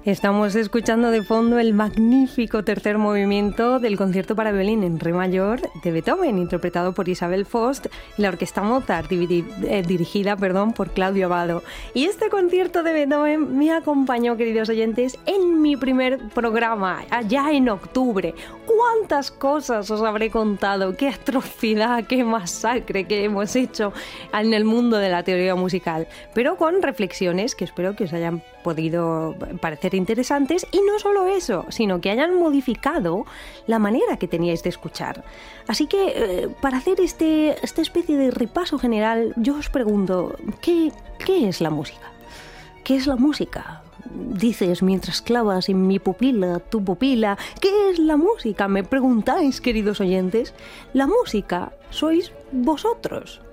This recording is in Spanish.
Estamos escuchando de fondo el magnífico tercer movimiento del concierto para violín en re mayor de Beethoven, interpretado por Isabel Faust y la Orquesta Mozart, dirigida por Claudio Abbado. Y este concierto de Beethoven me acompañó, queridos oyentes, en mi primer programa, allá en octubre. ¿Cuántas cosas os habré contado? ¡Qué atrocidad, qué masacre que hemos hecho en el mundo de la teoría musical! Pero con reflexiones que espero que os hayan podido parecer interesantes, y no solo eso, sino que hayan modificado la manera que teníais de escuchar. Así que para hacer esta especie de repaso general, yo os pregunto, ¿qué es la música? ¿Qué es la música? Dices mientras clavas en mi pupila, tu pupila. ¿Qué es la música? Me preguntáis, queridos oyentes. La música sois vosotros.